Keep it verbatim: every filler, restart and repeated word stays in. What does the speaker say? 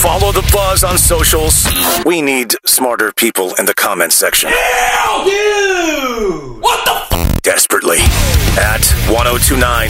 Follow the buzz on socials. We need smarter people in the comments section. Hell you! What the f- Desperately. At ten twenty-nine